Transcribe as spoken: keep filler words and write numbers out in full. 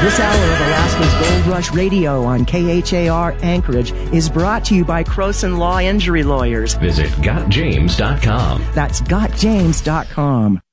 This hour of Alaska's Gold Rush Radio on K H A R Anchorage is brought to you by Croson Law Injury Lawyers. Visit got james dot com. That's got james dot com.